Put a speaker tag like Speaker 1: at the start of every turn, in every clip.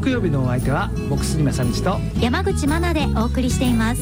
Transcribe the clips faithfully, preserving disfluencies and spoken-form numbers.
Speaker 1: 木曜日のお相手は僕杉正道と
Speaker 2: 山口真奈でお送りしています。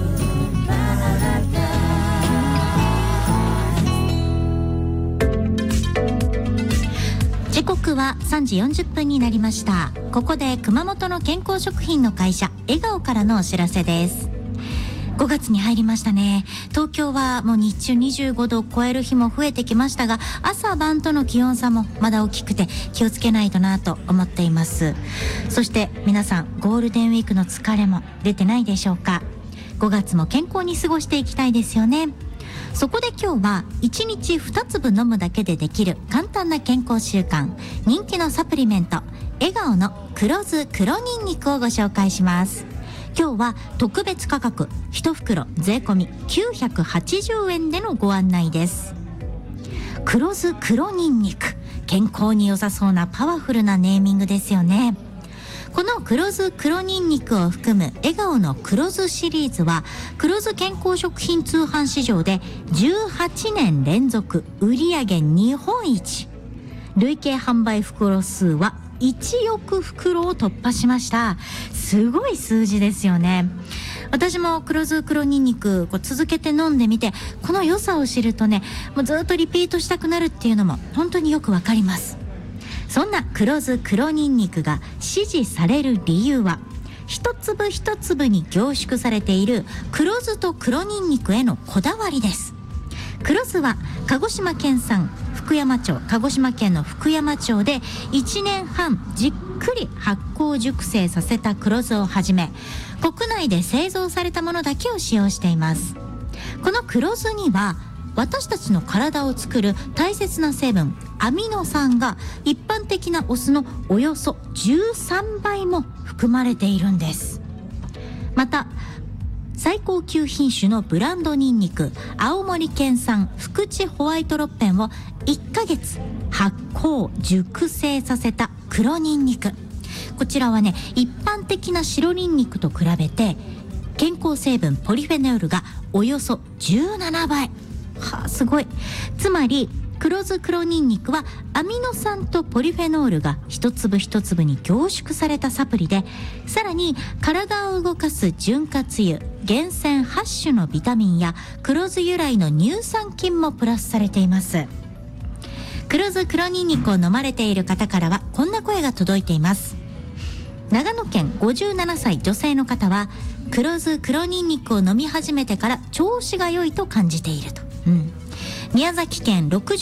Speaker 2: 時刻はさんじよんじゅっぷんになりました。ここで熊本の健康食品の会社笑顔からのお知らせです。ごがつに入りましたね。東京はもう日中にじゅうごどを超える日も増えてきましたが、朝晩との気温差もまだ大きくて気をつけないとなと思っています。そして皆さん、ゴールデンウィークの疲れも出てないでしょうか。ごがつも健康に過ごしていきたいですよね。そこで今日はいちにちに粒飲むだけでできる簡単な健康習慣、人気のサプリメント笑顔の黒酢黒ニンニクをご紹介します。今日は特別価格いち袋税込みきゅうひゃくはちじゅうえんでのご案内です。黒酢黒ニンニク、健康に良さそうなパワフルなネーミングですよね。この黒酢黒ニンニクを含む笑顔の黒酢シリーズは黒酢健康食品通販市場でじゅうはちねん連続売上日本一、累計販売袋数はいちおく袋を突破しました。すごい数字ですよね。私も黒酢黒ニンニクこう続けて飲んでみて、この良さを知るとね、もうずっとリピートしたくなるっていうのも本当によくわかります。そんな黒酢黒ニンニクが支持される理由は、一粒一粒に凝縮されている黒酢と黒ニンニクへのこだわりです。黒酢は鹿児島県産福山町、鹿児島県の福山町でいちねんはんじっくり発酵熟成させた黒酢をはじめ、国内で製造されたものだけを使用しています。この黒酢には私たちの体を作る大切な成分アミノ酸が一般的なお酢のおよそじゅうさんばいも含まれているんです。また最高級品種のブランドニンニク青森県産福地ホワイトロッペンをいっかげつ発酵熟成させた黒ニンニク、こちらはね、一般的な白ニンニクと比べて健康成分ポリフェノールがおよそじゅうななばい、はあ、すごい。つまり黒酢黒ニンニクはアミノ酸とポリフェノールが一粒一粒に凝縮されたサプリで、さらに体を動かす潤滑油、厳選はち種のビタミンや黒酢由来の乳酸菌もプラスされています。黒酢黒ニンニクを飲まれている方からはこんな声が届いています。長野県ごじゅうななさい女性の方は、黒酢黒ニンニクを飲み始めてから調子が良いと感じていると、うん、宮崎県ろくじゅう